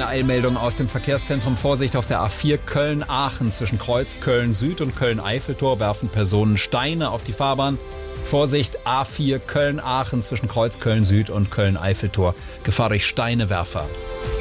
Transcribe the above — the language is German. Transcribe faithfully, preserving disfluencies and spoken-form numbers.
Eilmeldung aus dem Verkehrszentrum. Vorsicht auf der A vier Köln-Aachen zwischen Kreuz Köln-Süd und Köln-Eiffeltor werfen Personen Steine auf die Fahrbahn. Vorsicht A vier Köln-Aachen zwischen Kreuz Köln-Süd und Köln-Eiffeltor. Gefahr durch Steinewerfer.